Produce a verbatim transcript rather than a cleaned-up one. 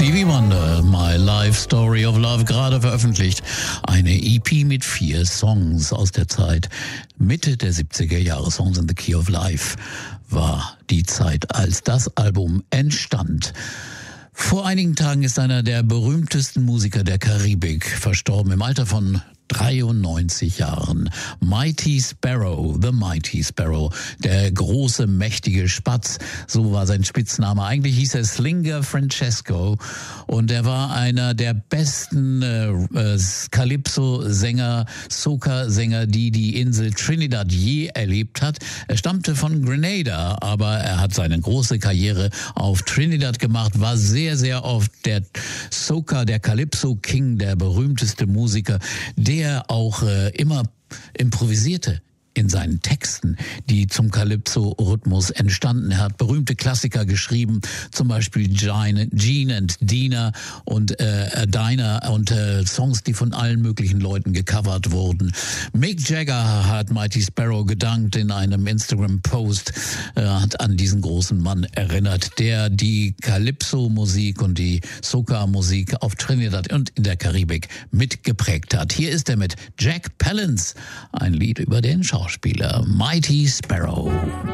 Stevie Wonder, My Life Story of Love, gerade veröffentlicht. Eine E P mit vier Songs aus der Zeit Mitte der siebziger Jahre. Songs in the Key of Life war die Zeit, als das Album entstand. Vor einigen Tagen ist einer der berühmtesten Musiker der Karibik verstorben, im Alter von dreiundneunzig Jahren. Mighty Sparrow, The Mighty Sparrow, der große, mächtige Spatz, so war sein Spitzname. Eigentlich hieß er Slinger Francesco und er war einer der besten äh, äh, Calypso-Sänger, Soca-Sänger, die die Insel Trinidad je erlebt hat. Er stammte von Grenada, aber er hat seine große Karriere auf Trinidad gemacht, war sehr, sehr oft der Soca, der Calypso-King, der berühmteste Musiker, der der auch äh, immer improvisierte in seinen Texten, die zum Calypso-Rhythmus entstanden. Er hat berühmte Klassiker geschrieben, zum Beispiel Gene, Gene and Dina und äh, Dinah und äh, Songs, die von allen möglichen Leuten gecovert wurden. Mick Jagger hat Mighty Sparrow gedankt in einem Instagram-Post, äh, hat an diesen großen Mann erinnert, der die Calypso-Musik und die Soca-Musik auf Trinidad und in der Karibik mitgeprägt hat. Hier ist er mit Jack Palance, ein Lied über den Schauspieler Spieler Mighty Sparrow.